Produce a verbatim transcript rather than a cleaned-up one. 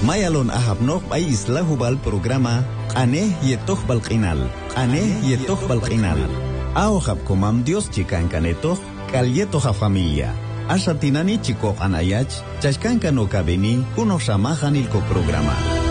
Mayalon ahabnok ay isla hubal programa Ane yetoh balqinal. Ane yetoh balqinal. Ahojab komam Dios chikan kaneto kalyetoja familia. Ashatinani chiko anayach chashkanka no kabeni kuno shamahan ilko programa.